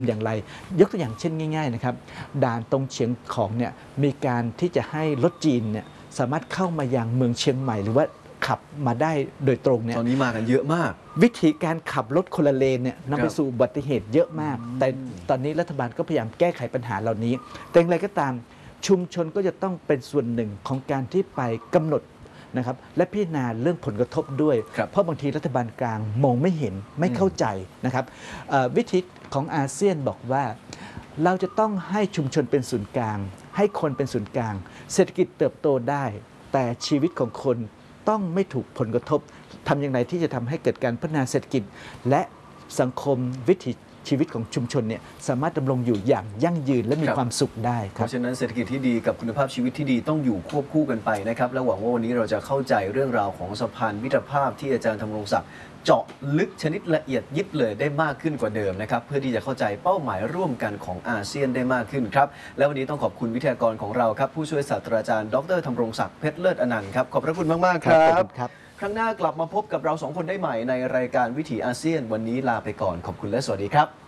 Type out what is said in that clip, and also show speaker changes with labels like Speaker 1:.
Speaker 1: อย่างไรยกตัวอย่างเช่นง่ายๆนะครับด่านตรงเชียงของเนี่ยมีการที่จะให้รถจีนเนี่ยสามารถเข้ามายังเมืองเชียงใหม่หรือว่าขับมาได้โดยตรงเนี่ย
Speaker 2: ตอนนี้มากันเยอะมาก
Speaker 1: วิธีการขับรถคนละเลนเนี่ยนำไปสู่อุบัติเหตุเยอะมากแต่ตอนนี้รัฐบาลก็พยายามแก้ไขปัญหาเหล่านี้แต่อย่างไรก็ตามชุมชนก็จะต้องเป็นส่วนหนึ่งของการที่ไปกำหนดนะครับและพิจารณาเรื่องผลกระทบด้วยเพราะบางทีรัฐบาลกลางมองไม่เห็นไม่เข้าใจนะครับวิธีของอาเซียนบอกว่าเราจะต้องให้ชุมชนเป็นศูนย์กลางให้คนเป็นศูนย์กลางเศรษฐกิจเติบโตได้แต่ชีวิตของคนต้องไม่ถูกผลกระทบทำอย่างไรที่จะทำให้เกิดการพัฒนาเศรษฐกิจและสังคมวิถีชีวิตของชุมชนเนี่ยสามารถดำรงอยู่อย่างยั่งยืนและมีความสุขได้ครับ
Speaker 2: เพราะฉะนั้นเศรษฐกิจที่ดีกับคุณภาพชีวิตที่ดีต้องอยู่ควบคู่กันไปนะครับและหวังว่าวันนี้เราจะเข้าใจเรื่องราวของสะพานมิตรภาพที่อาจารย์ธำรงศักดิ์เจาะลึกชนิดละเอียดยิบเลยได้มากขึ้นกว่าเดิมนะครับเพื่อที่จะเข้าใจเป้าหมายร่วมกันของอาเซียนได้มากขึ้นครับและวันนี้ต้องขอบคุณวิทยากรของเราครับผู้ช่วยศาสตราจารย์ดรธำรงศักดิ์เพชรเลิศอนันต์ครับขอบพระคุณมากๆครับครั้งหน้ากลับมาพบกับเราสองคนได้ใหม่ในรายการวิถีอาเซียนวันนี้ลาไปก่อนขอบคุณและสวัสดีครับ